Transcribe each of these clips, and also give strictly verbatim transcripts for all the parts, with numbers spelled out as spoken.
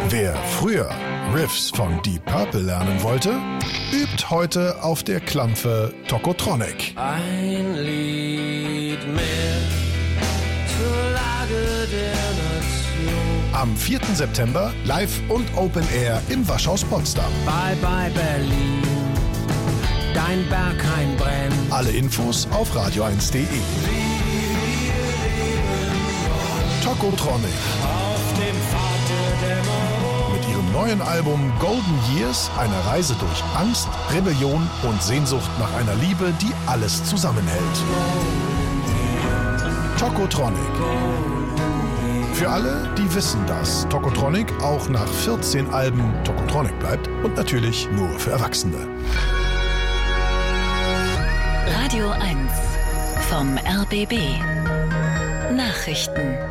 Wer früher Riffs von Deep Purple lernen wollte, übt heute auf der Klampfe Tokotronic. Ein Lied mehr zur Lage der Nation. Am vierten September live und Open Air im Waschhaus Potsdam. Bye bye Berlin, dein Berghain brennt. Alle Infos auf radio eins punkt de. Tokotronic. Auf dem Pfad der Dämmerung. Mit ihrem neuen Album Golden Years, eine Reise durch Angst, Rebellion und Sehnsucht nach einer Liebe, die alles zusammenhält. Tokotronic. Für alle, die wissen, dass Tokotronic auch nach vierzehn Alben Tokotronic bleibt und natürlich nur für Erwachsene. Radio eins vom R B B. Nachrichten.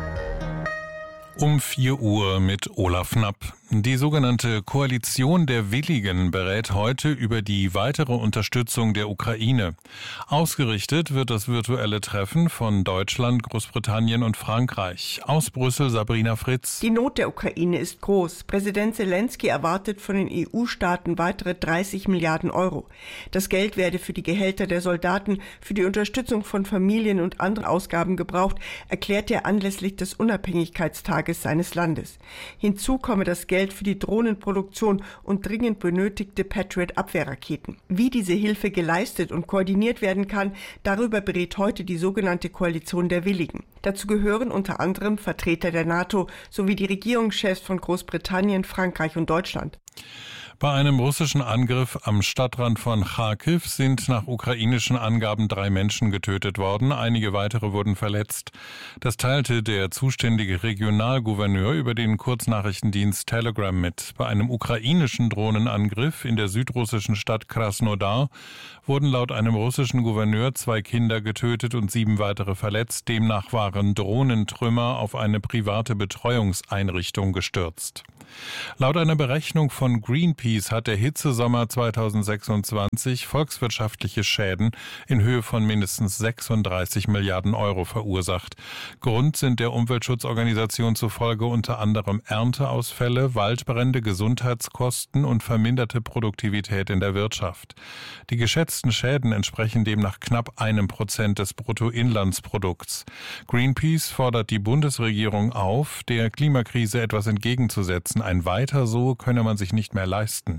Um vier Uhr mit Olaf Knapp. Die sogenannte Koalition der Willigen berät heute über die weitere Unterstützung der Ukraine. Ausgerichtet wird das virtuelle Treffen von Deutschland, Großbritannien und Frankreich. Aus Brüssel Sabrina Fritz. Die Not der Ukraine ist groß. Präsident Zelensky erwartet von den E U-Staaten weitere dreißig Milliarden Euro. Das Geld werde für die Gehälter der Soldaten, für die Unterstützung von Familien und andere Ausgaben gebraucht, erklärt er anlässlich des Unabhängigkeitstages seines Landes. Hinzu komme das Geld für die Drohnenproduktion und dringend benötigte Patriot-Abwehrraketen. Wie diese Hilfe geleistet und koordiniert werden kann, darüber berät heute die sogenannte Koalition der Willigen. Dazu gehören unter anderem Vertreter der NATO sowie die Regierungschefs von Großbritannien, Frankreich und Deutschland. Bei einem russischen Angriff am Stadtrand von Charkiw sind nach ukrainischen Angaben drei Menschen getötet worden. Einige weitere wurden verletzt. Das teilte der zuständige Regionalgouverneur über den Kurznachrichtendienst Telegram mit. Bei einem ukrainischen Drohnenangriff in der südrussischen Stadt Krasnodar wurden laut einem russischen Gouverneur zwei Kinder getötet und sieben weitere verletzt. Demnach waren Drohnentrümmer auf eine private Betreuungseinrichtung gestürzt. Laut einer Berechnung von Greenpeace hat der Hitzesommer zweitausendsechsundzwanzig volkswirtschaftliche Schäden in Höhe von mindestens sechsunddreißig Milliarden Euro verursacht. Grund sind der Umweltschutzorganisation zufolge unter anderem Ernteausfälle, Waldbrände, Gesundheitskosten und verminderte Produktivität in der Wirtschaft. Die geschätzten Schäden entsprechen demnach knapp einem Prozent des Bruttoinlandsprodukts. Greenpeace fordert die Bundesregierung auf, der Klimakrise etwas entgegenzusetzen. Ein Weiter so könne man sich nicht mehr leisten.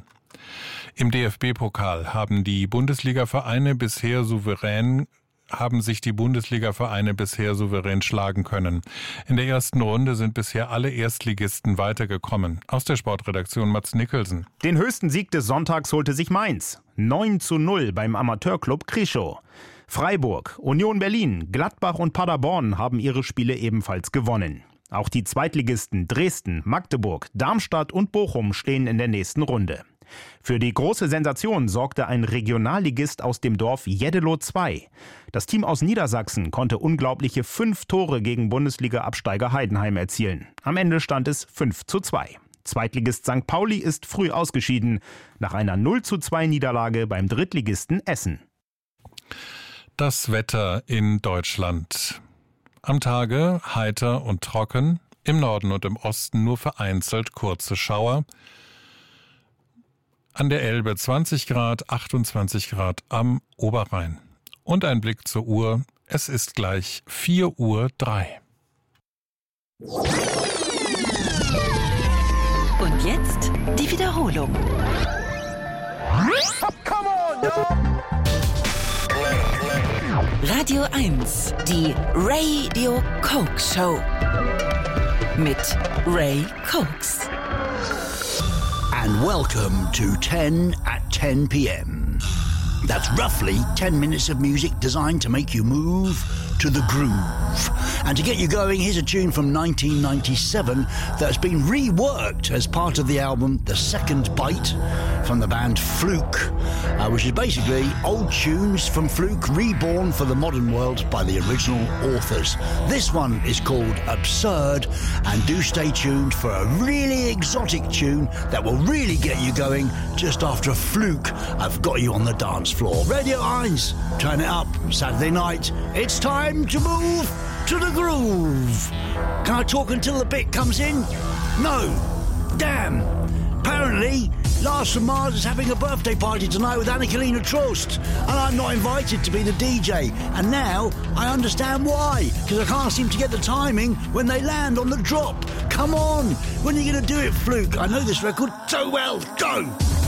Im D F B-Pokal haben die Bundesliga-Vereine bisher souverän haben sich die Bundesliga-Vereine bisher souverän schlagen können. In der ersten Runde sind bisher alle Erstligisten weitergekommen. Aus der Sportredaktion Mats Nicholson. Den höchsten Sieg des Sonntags holte sich Mainz. neun zu null beim Amateurclub Krischow. Freiburg, Union Berlin, Gladbach und Paderborn haben ihre Spiele ebenfalls gewonnen. Auch die Zweitligisten Dresden, Magdeburg, Darmstadt und Bochum stehen in der nächsten Runde. Für die große Sensation sorgte ein Regionalligist aus dem Dorf Jeddelo zwei. Das Team aus Niedersachsen konnte unglaubliche fünf Tore gegen Bundesliga-Absteiger Heidenheim erzielen. Am Ende stand es fünf zu zwei. Zweitligist Sankt Pauli ist früh ausgeschieden, nach einer null zu zwei Niederlage beim Drittligisten Essen. Das Wetter in Deutschland. Am Tage heiter und trocken, im Norden und im Osten nur vereinzelt kurze Schauer. An der Elbe zwanzig Grad, achtundzwanzig Grad am Oberrhein. Und ein Blick zur Uhr, es ist gleich vier Uhr drei. Und jetzt die Wiederholung. Radio eins, die Radio Coke Show. Mit Ray Cokes. And welcome to ten at ten p.m. That's roughly ten minutes of music designed to make you move to the groove. And to get you going, here's a tune from nineteen ninety-seven that's been reworked as part of the album The Second Bite from the band Fluke, uh, which is basically old tunes from Fluke reborn for the modern world by the original authors. This one is called Absurd, and do stay tuned for a really exotic tune that will really get you going just after a Fluke. I've got you on the dance floor. Radio eins, turn it up, Saturday night. It's time to move to the groove. Can I talk until the bit comes in? No. Damn! Apparently, Lars from Mars is having a birthday party tonight with Anna-Kalina Trost, and I'm not invited to be the D J. And now I understand why, because I can't seem to get the timing when they land on the drop. Come on! When are you going to do it, Fluke? I know this record so well. Go!